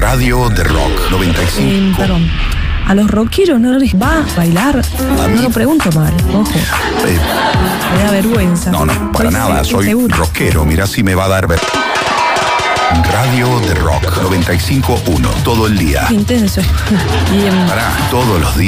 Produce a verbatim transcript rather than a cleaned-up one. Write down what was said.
Radio de Rock noventa y cinco. Eh, perdón. A los rockeros no les va a bailar. A mí- No lo pregunto mal, ojo. Eh, Me da vergüenza. no, no, para Estoy nada. se- Soy segura. rockero. Mirá si me va a dar ver. Radio de Rock noventa y cinco punto uno. Todo el día. Intenso. Y, em, Pará, todos los días.